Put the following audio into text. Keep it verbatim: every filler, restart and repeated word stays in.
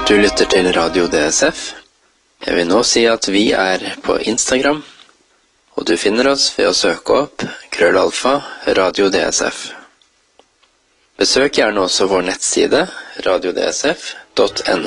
Du lytter til Radio D S F. Jeg vil nå si at vi er på Instagram, og du finner oss ved å søke opp krøllalfa Radio D S F. Besøk gjerne også vår nettside radio d s f punktum no.